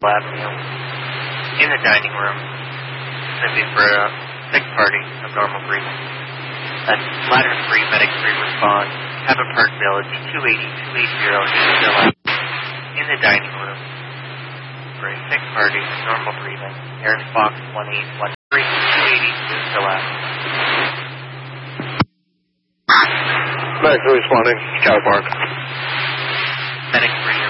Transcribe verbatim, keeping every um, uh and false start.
Avenue. In the dining room, sniffing for a sick party of normal breathing. That's ladder three, medic three response. Cabot Park Village, two eighty, two eighty, still out. In the dining room, for a sick party of normal breathing. Air Fox one eight one three, two eighty, still out. Medic three responding, Cabot Park. Medic three